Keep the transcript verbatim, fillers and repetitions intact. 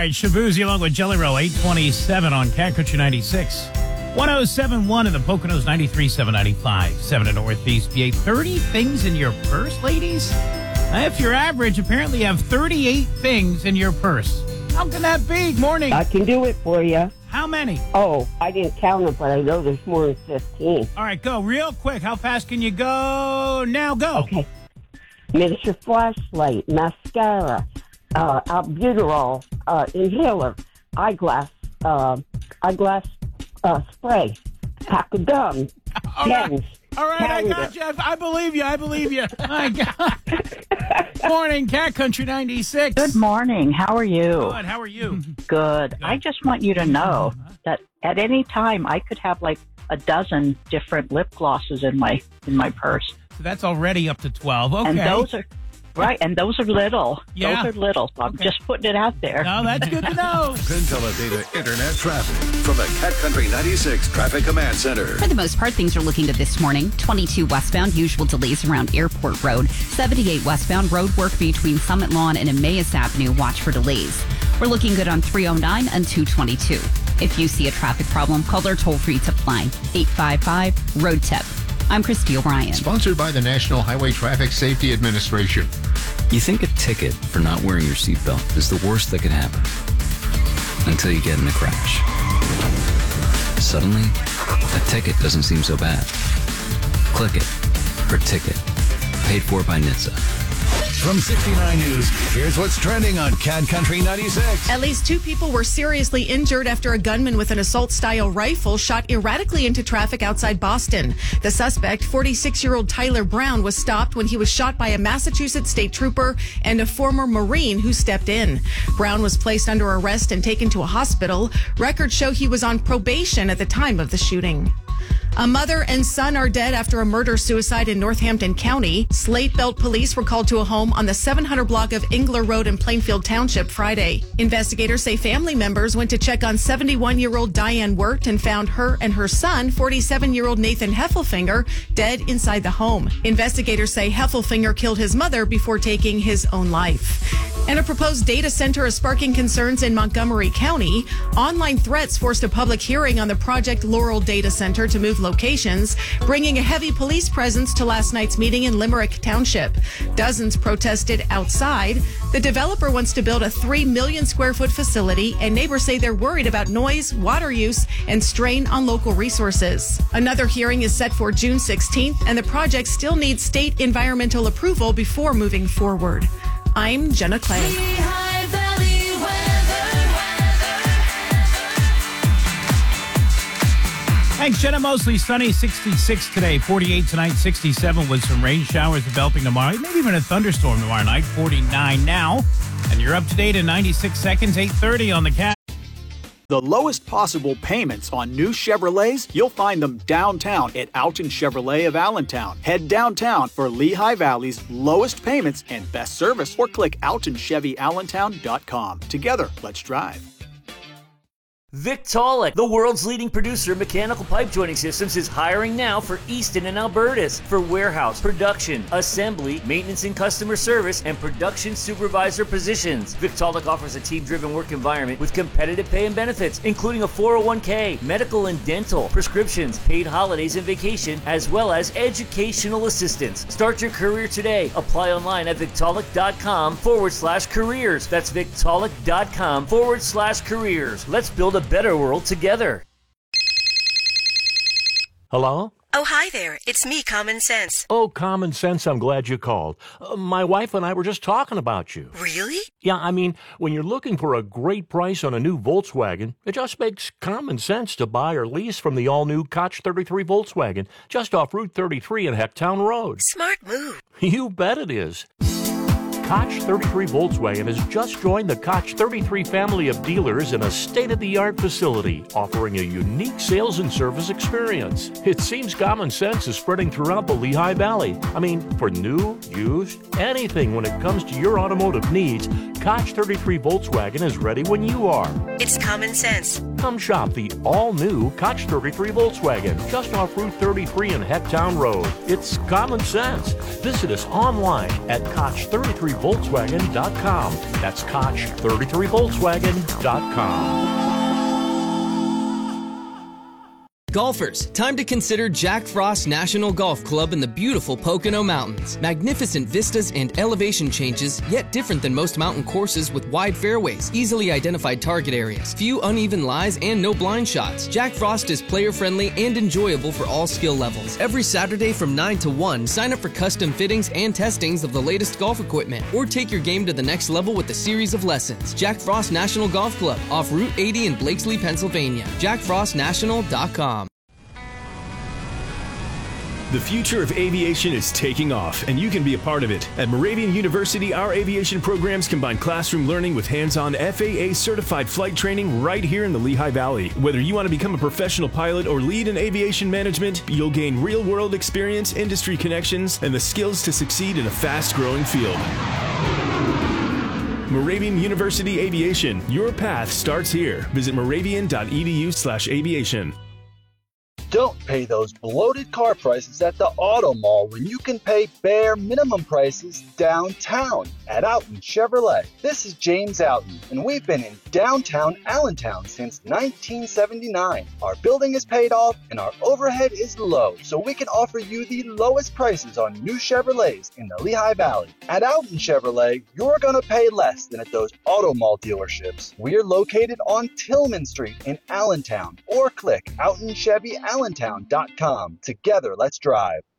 right, Shabuzi along with Jelly Roll, eight twenty-seven on Cat Country ninety-six. one oh seven point one in the Poconos, ninety-three point seven, ninety-five point seven in Northeast P A. thirty things in your purse, ladies? If you're average, apparently you have thirty-eight things in your purse. How can that be? Morning. I can do it for you. How many? Oh, I didn't count them, but I know there's more than fifteen. All right, go real quick. How fast can you go? Now go. Okay. Miniature flashlight, mascara, uh, albuterol, uh, inhaler, eyeglass, uh, eyeglass uh, spray, pack of gum, All pens. right, All right I got you. I believe you. I believe you. My God. Morning, Cat Country ninety-six. Good morning. How are you? Good. How are you? Good. Good. I just want you to know that at any time I could have like a dozen different lip glosses in my in my purse. So that's already up to twelve. Okay. And those are right, and those are little. Yeah. Those are little. So I'm Okay. just putting it out there. No, that's good to know. Pinteladata Internet Traffic from the Cat Country ninety-six Traffic Command Center. For the most part, things are looking good this morning. twenty-two westbound, usual delays around Airport Road. seventy-eight westbound, road work between Summit Lawn and Emmaus Avenue. Watch for delays. We're looking good on three oh nine and two twenty-two. If you see a traffic problem, call our toll-free tip line, eight five five, road tip. I'm Christy O'Brien. Sponsored by the National Highway Traffic Safety Administration. You think a ticket for not wearing your seatbelt is the worst that could happen until you get in a crash. Suddenly, a ticket doesn't seem so bad. Click it for ticket. Paid for by N H T S A. From sixty-nine News, here's what's trending on Cat Country ninety-six. At least two people were seriously injured after a gunman with an assault-style rifle shot erratically into traffic outside Boston. The suspect, forty-six-year-old Tyler Brown, was stopped when he was shot by a Massachusetts state trooper and a former Marine who stepped in. Brown was placed under arrest and taken to a hospital. Records show he was on probation at the time of the shooting. A mother and son are dead after a murder-suicide in Northampton County. Slate Belt police were called to a home on the seven hundred block of Engler Road in Plainfield Township Friday. Investigators say family members went to check on seventy-one-year-old Diane Wirt and found her and her son, forty-seven-year-old Nathan Heffelfinger, dead inside the home. Investigators say Heffelfinger killed his mother before taking his own life. And a proposed data center is sparking concerns in Montgomery County. Online threats forced a public hearing on the Project Laurel Data Center to move locations, bringing a heavy police presence to last night's meeting in Limerick Township. Dozens protested outside. The developer wants to build a three million square foot facility, and neighbors say they're worried about noise, water use, and strain on local resources. Another hearing is set for June sixteenth, and the project still needs state environmental approval before moving forward. I'm Jenna Clay. Lehigh Valley weather. Thanks, Jenna. Mostly sunny, sixty-six today, forty-eight tonight, sixty-seven with some rain showers developing tomorrow. Maybe even a thunderstorm tomorrow night, forty-nine now. And you're up to date in ninety-six seconds, eight thirty on the Cat. The lowest possible payments on new Chevrolets, you'll find them downtown at Alton Chevrolet of Allentown. Head downtown for Lehigh Valley's lowest payments and best service, or click alton chevy allentown dot com. Together, let's drive. Victaulic, the world's leading producer of mechanical pipe joining systems, is hiring now for Easton and Albertus for warehouse, production, assembly, maintenance and customer service, and production supervisor positions. Victaulic offers a team-driven work environment with competitive pay and benefits, including a four oh one k, medical and dental, prescriptions, paid holidays and vacation, as well as educational assistance. Start your career today. Apply online at victaulic.com forward slash careers. That's victaulic.com forward slash careers. Let's build a better world together. Hello? Oh, hi there. It's me, Common Sense. Oh, Common Sense, I'm glad you called. Uh, my wife and I were just talking about you. Really? Yeah, I mean, when you're looking for a great price on a new Volkswagen, it just makes common sense to buy or lease from the all-new Koch thirty-three Volkswagen, just off Route thirty-three and Hecktown Road. Smart move. You bet it is. Koch thirty-three Volkswagen has just joined the Koch thirty-three family of dealers in a state-of-the-art facility, offering a unique sales and service experience. It seems common sense is spreading throughout the Lehigh Valley. I mean, for new, used, anything when it comes to your automotive needs, Koch thirty-three Volkswagen is ready when you are. It's common sense. Come shop the all-new Koch thirty-three Volkswagen just off Route thirty-three and Hecktown Road. It's common sense. Visit us online at Koch thirty-three Volkswagen dot com. That's Koch thirty-three Volkswagen dot com. Golfers, time to consider Jack Frost National Golf Club in the beautiful Pocono Mountains. Magnificent vistas and elevation changes, yet different than most mountain courses with wide fairways, easily identified target areas, few uneven lies, and no blind shots. Jack Frost is player-friendly and enjoyable for all skill levels. Every Saturday from nine to one, sign up for custom fittings and testings of the latest golf equipment, or take your game to the next level with a series of lessons. Jack Frost National Golf Club, off Route eighty in Blakesley, Pennsylvania. jack frost national dot com. The future of aviation is taking off, and you can be a part of it. At Moravian University, our aviation programs combine classroom learning with hands-on F A A-certified flight training right here in the Lehigh Valley. Whether you want to become a professional pilot or lead in aviation management, you'll gain real-world experience, industry connections, and the skills to succeed in a fast-growing field. Moravian University Aviation. Your path starts here. Visit moravian dot e d u slash aviation. Don't pay those bloated car prices at the auto mall when you can pay bare minimum prices downtown at Alton Chevrolet. This is James Alton, and we've been in downtown Allentown since nineteen seventy-nine. Our building is paid off and our overhead is low, so we can offer you the lowest prices on new Chevrolets in the Lehigh Valley. At Alton Chevrolet, you're going to pay less than at those auto mall dealerships. We're located on Tillman Street in Allentown, or click alton chevy allentown dot com. Together, let's drive.